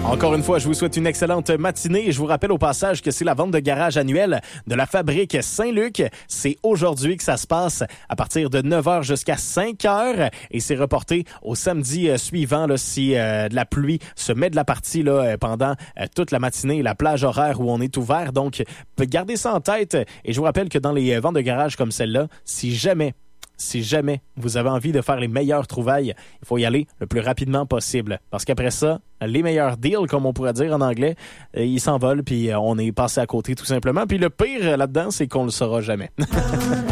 Encore une fois, je vous souhaite une excellente matinée et je vous rappelle au passage que c'est la vente de garage annuelle de la Fabrique Saint-Luc. C'est aujourd'hui que ça se passe à partir de 9h jusqu'à 5h et c'est reporté au samedi suivant là, si de la pluie se met de la partie là, pendant toute la matinée, la plage horaire où on est ouvert. Donc, gardez ça en tête et je vous rappelle que dans les ventes de garage comme celle-là, si jamais vous avez envie de faire les meilleures trouvailles, il faut y aller le plus rapidement possible. Parce qu'après ça, les meilleurs deals, comme on pourrait dire en anglais, ils s'envolent puis on est passé à côté tout simplement. Puis le pire là-dedans, c'est qu'on le saura jamais.